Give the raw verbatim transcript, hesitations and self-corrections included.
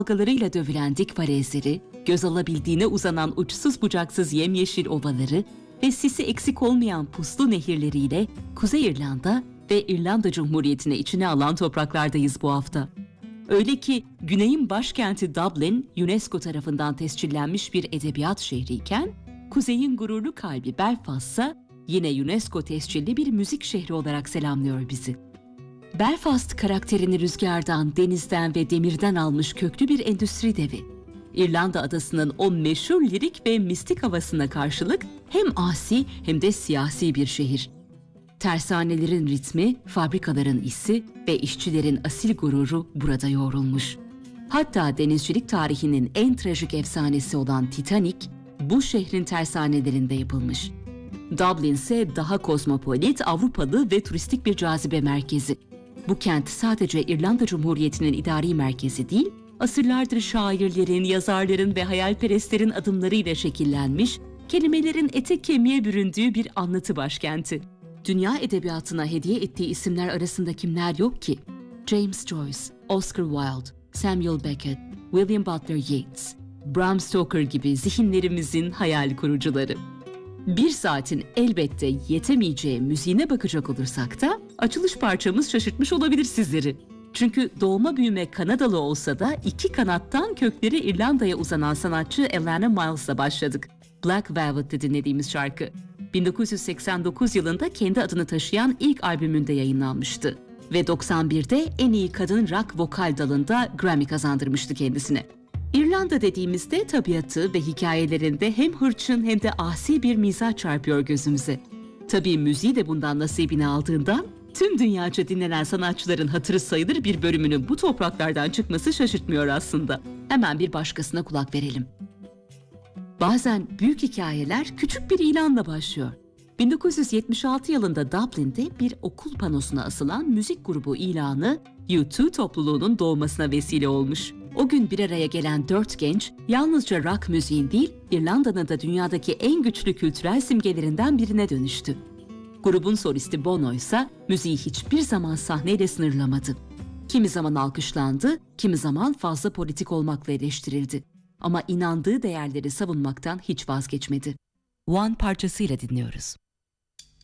dalgalarıyla dövülen dik falezleri, göz alabildiğine uzanan uçsuz bucaksız yemyeşil ovaları ve sisi eksik olmayan puslu nehirleriyle Kuzey İrlanda ve İrlanda Cumhuriyeti'ne içine alan topraklardayız bu hafta. Öyle ki Güney'in başkenti Dublin, UNESCO tarafından tescillenmiş bir edebiyat şehriyken, Kuzey'in gururlu kalbi Belfast'sa yine UNESCO tescilli bir müzik şehri olarak selamlıyor bizi. Belfast karakterini rüzgardan, denizden ve demirden almış köklü bir endüstri devi. İrlanda adasının o meşhur lirik ve mistik havasına karşılık hem asi hem de siyasi bir şehir. Tersanelerin ritmi, fabrikaların isi ve işçilerin asil gururu burada yoğrulmuş. Hatta denizcilik tarihinin en trajik efsanesi olan Titanic, bu şehrin tersanelerinde yapılmış. Dublin ise daha kozmopolit, Avrupalı ve turistik bir cazibe merkezi. Bu kent sadece İrlanda Cumhuriyeti'nin idari merkezi değil, asırlardır şairlerin, yazarların ve hayalperestlerin adımlarıyla şekillenmiş, kelimelerin ete kemiğe büründüğü bir anlatı başkenti. Dünya edebiyatına hediye ettiği isimler arasında kimler yok ki? James Joyce, Oscar Wilde, Samuel Beckett, William Butler Yeats, Bram Stoker gibi zihinlerimizin hayal kurucuları. Bir saatin elbette yetemeyeceği müziğine bakacak olursak da açılış parçamız şaşırtmış olabilir sizleri. Çünkü doğma büyüme Kanadalı olsa da iki kanattan kökleri İrlanda'ya uzanan sanatçı Alannah Miles'la başladık. Black Velvet'te dinlediğimiz şarkı. bin dokuz yüz seksen dokuz yılında kendi adını taşıyan ilk albümünde yayınlanmıştı. Ve doksan birde en iyi kadın rock vokal dalında Grammy kazandırmıştı kendisine. İrlanda dediğimizde tabiatı ve hikayelerinde hem hırçın hem de asi bir mizah çarpıyor gözümüze. Tabii müziği de bundan nasibini aldığından tüm dünyaca dinlenen sanatçıların hatırı sayılır bir bölümünün bu topraklardan çıkması şaşırtmıyor aslında. Hemen bir başkasına kulak verelim. Bazen büyük hikayeler küçük bir ilanla başlıyor. bin dokuz yüz yetmiş altı yılında Dublin'de bir okul panosuna asılan müzik grubu ilanı U iki topluluğunun doğmasına vesile olmuş. O gün bir araya gelen dört genç yalnızca rock müziğin değil, İrlanda'nın da dünyadaki en güçlü kültürel simgelerinden birine dönüştü. Grubun solisti Bono ise müziği hiçbir zaman sahneyle sınırlamadı. Kimi zaman alkışlandı, kimi zaman fazla politik olmakla eleştirildi. Ama inandığı değerleri savunmaktan hiç vazgeçmedi. One parçasıyla dinliyoruz.